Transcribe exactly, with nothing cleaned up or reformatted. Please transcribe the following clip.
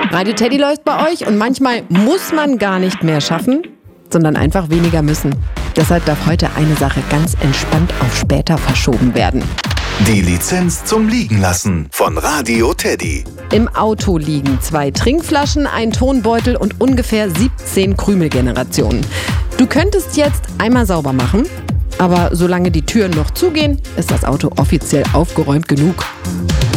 Radio Teddy läuft bei euch und manchmal muss man gar nicht mehr schaffen, sondern einfach weniger müssen. Deshalb darf heute eine Sache ganz entspannt auf später verschoben werden. Die Lizenz zum Liegenlassen von Radio Teddy. Im Auto liegen zwei Trinkflaschen, ein Tonbeutel und ungefähr siebzehn Krümelgenerationen. Du könntest jetzt einmal sauber machen, aber solange die Türen noch zugehen, ist das Auto offiziell aufgeräumt genug.